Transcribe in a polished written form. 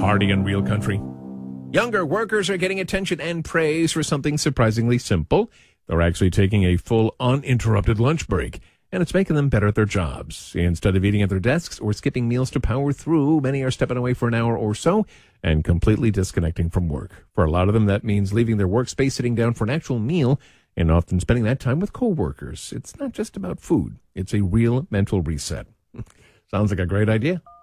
Hardy and Real Country. Younger workers are getting attention and praise for something surprisingly simple. They're actually taking a full uninterrupted lunch break, and it's making them better at their jobs. Instead of eating at their desks or skipping meals to power through, many are stepping away for an hour or so and completely disconnecting from work. For a lot of them, that means leaving their workspace, sitting down for an actual meal, and often spending that time with coworkers. It's not just about food. It's a real mental reset. Sounds like a great idea.